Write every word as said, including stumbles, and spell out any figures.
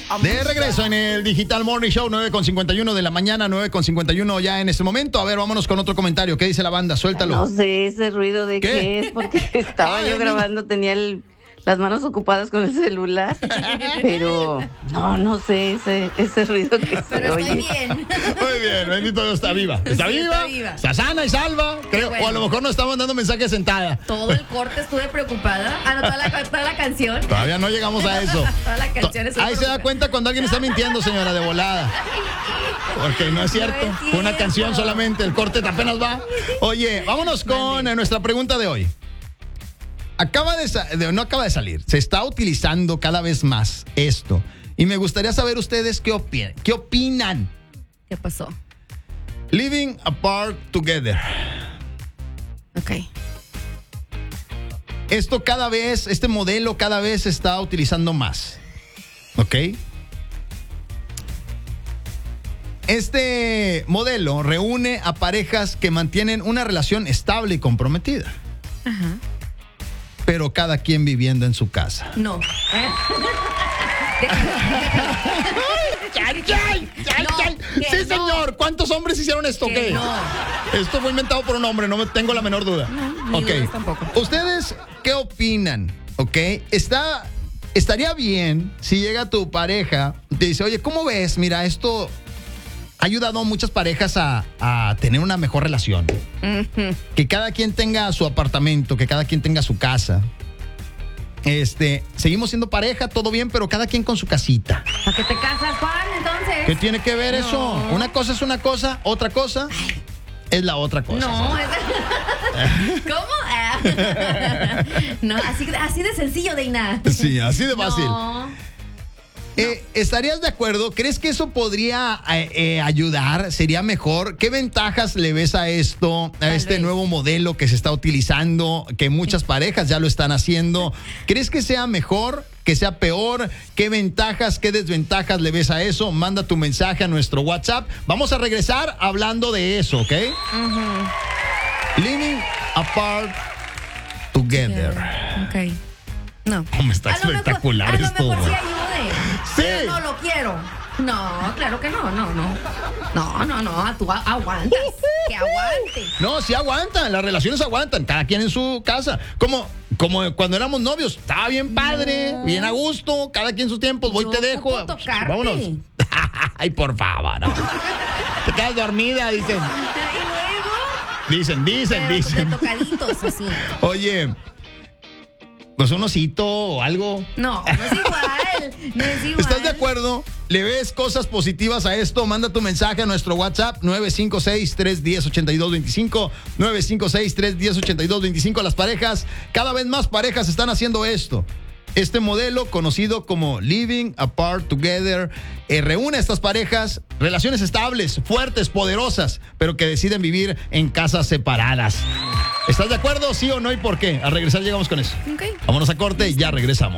De regreso en el Digital Morning Show, nueve con cincuenta y uno de la mañana, nueve con cincuenta y uno ya en este momento. A ver, vámonos con otro comentario. ¿Qué dice la banda? Suéltalo. No sé ese ruido de ¿Qué? qué, es, porque estaba Ay, yo grabando, tenía el, las manos ocupadas con el celular, pero no, no sé ese, ese ruido que se Pero oye. estoy bien. Muy bien, bendito Dios, está viva. Está Sí, viva, está viva. está sana y salva, creo. bueno. O a lo mejor nos está mandando mensajes sentada. Todo el corte estuve preocupada. Ah, no, toda la, toda la canción. Todavía no llegamos a eso. Toda la canción estuve Ahí se da preocupada. cuenta cuando alguien está mintiendo, señora, de volada. Porque no es cierto. No es Fue una cierto. canción solamente, el corte apenas va. Oye, vámonos con Mande. eh, nuestra pregunta de hoy. Acaba de, sa- de- no acaba de salir, se está utilizando cada vez más esto. Y me gustaría saber ustedes qué opinan. ¿Qué opinan? ¿Qué pasó? Living apart together. Ok. Esto cada vez, este modelo cada vez se está utilizando más. ¿Ok? Este modelo reúne a parejas que mantienen una relación estable y comprometida, Ajá. pero cada quien viviendo en su casa. No. ¡Chay, chay! ¡Chay, No, chay! que Sí, no. señor. ¿Cuántos hombres hicieron esto? Que ¿Qué? no. Esto fue inventado por un hombre, no me tengo la menor duda. ni Ok. dudas tampoco. ¿Ustedes qué opinan? ¿Ok? Está, estaría bien si llega tu pareja, te dice, oye, ¿cómo ves? Mira, esto ha ayudado a muchas parejas a, a tener una mejor relación. Ujú. Que cada quien tenga su apartamento, que cada quien tenga su casa. Este, seguimos siendo pareja, todo bien, pero cada quien con su casita. ¿Para qué te casas, Juan, entonces? ¿Qué tiene que ver No. eso? Una cosa es una cosa, otra cosa es la otra cosa. No, es... ¿Cómo? Ah. No, así, así de sencillo, Deina. Sí, así de fácil. No. Eh, ¿Estarías de acuerdo? ¿Crees que eso podría eh, eh, ayudar? ¿Sería mejor? ¿Qué ventajas le ves a esto, a Tal este vez. nuevo modelo que se está utilizando, que muchas parejas ya lo están haciendo? ¿Crees que sea mejor? ¿Que sea peor? ¿Qué ventajas, qué desventajas le ves a eso? Manda tu mensaje a nuestro WhatsApp. Vamos a regresar hablando de eso, ¿ok? Living apart together. Ok. No. ¿Cómo está A lo mejor- espectacular a lo esto, mejor sí güey? ayude. Sí. Pero no lo quiero. No, claro que no, no, no. No, no, no. Tú a- aguantas. Que aguante. No, sí aguantan, las relaciones aguantan, cada quien en su casa. Como, como cuando éramos novios, estaba bien padre, No. bien a gusto, cada quien sus tiempos, voy Yo te dejo. ocupo tocarte. Vámonos. Ay, por favor, no. Te quedas dormida, dicen. Y luego. Dicen, dicen, Pero dicen. de tocaditos, así. Oye, pues un osito o algo. No, no es igual. No es igual. ¿Estás de acuerdo? ¿Le ves cosas positivas a esto? Manda tu mensaje a nuestro WhatsApp nueve cinco seis, tres uno cero, ocho dos dos cinco. nueve cinco seis, tres uno cero, ocho dos dos cinco. Las parejas, cada vez más parejas están haciendo esto. Este modelo, conocido como Living Apart Together, eh, reúne a estas parejas, relaciones estables, fuertes, poderosas, pero que deciden vivir en casas separadas. ¿Estás de acuerdo? ¿Sí o no? ¿Y por qué? Al regresar llegamos con eso. Ok. Vámonos a corte y ya regresamos.